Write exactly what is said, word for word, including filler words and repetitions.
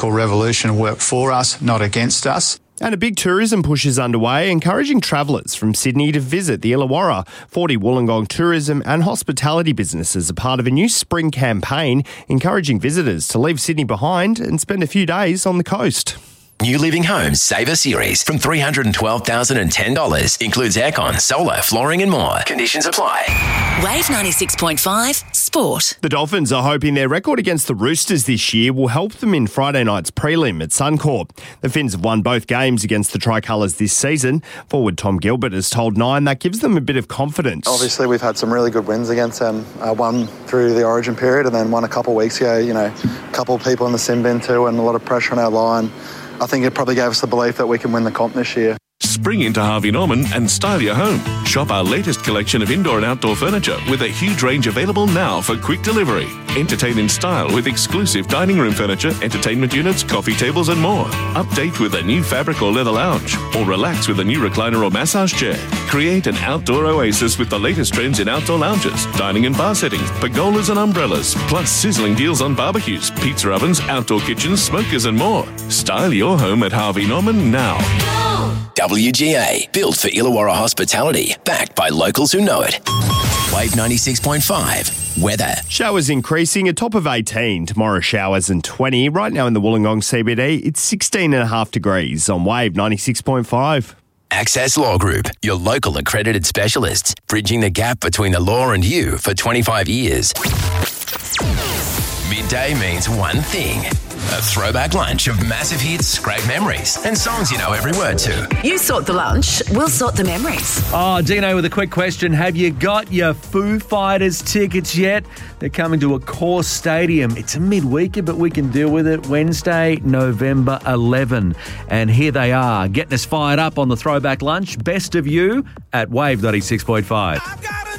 Revolution work for us, not against us. And a big tourism push is underway, encouraging travellers from Sydney to visit the Illawarra. forty Wollongong tourism and hospitality businesses are part of a new spring campaign encouraging visitors to leave Sydney behind and spend a few days on the coast. New Living Homes Saver Series from three hundred twelve thousand ten dollars. Includes aircon, solar, flooring and more. Conditions apply. Wave ninety-six point five Sport. The Dolphins are hoping their record against the Roosters this year will help them in Friday night's prelim at Suncorp. The Finns have won both games against the Tricolours this season. Forward Tom Gilbert has told Nine that gives them a bit of confidence. Obviously, we've had some really good wins against them. Uh, one through the Origin period and then one a couple of weeks ago. You know, a couple of people in the sin bin too and a lot of pressure on our line. I think it probably gave us the belief that we can win the comp this year. Spring into Harvey Norman and style your home. Shop our latest collection of indoor and outdoor furniture with a huge range available now for quick delivery. Entertain in style with exclusive dining room furniture, entertainment units, coffee tables and more. Update with a new fabric or leather lounge or relax with a new recliner or massage chair. Create an outdoor oasis with the latest trends in outdoor lounges, dining and bar settings, pergolas and umbrellas, plus sizzling deals on barbecues, pizza ovens, outdoor kitchens, smokers and more. Style your home at Harvey Norman now. W G A, built for Illawarra hospitality, backed by locals who know it. Wave ninety-six point five, weather. Showers increasing, a top of eighteen. Tomorrow showers and twenty. Right now in the Wollongong C B D, it's sixteen and a half degrees on Wave ninety-six point five. Access Law Group, your local accredited specialists, bridging the gap between the law and you for twenty-five years. Midday means one thing. A throwback lunch of massive hits, great memories, and songs you know every word to. You sort the lunch, we'll sort the memories. Oh, Dino with a quick question. Have you got your Foo Fighters tickets yet? They're coming to Accor Stadium. It's a midweeker, but we can deal with it. Wednesday, November eleventh. And here they are, getting us fired up on the throwback lunch. Best of you at Wave ninety-six point five.